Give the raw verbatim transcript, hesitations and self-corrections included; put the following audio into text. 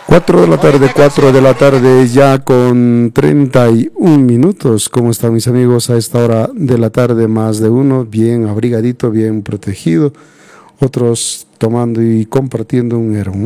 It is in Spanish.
Cuatro de la tarde, cuatro de la tarde, ya con treinta y un minutos. ¿Cómo están mis amigos a esta hora de la tarde? Más de uno, bien abrigadito, bien protegido. Otros tomando y compartiendo un hermoso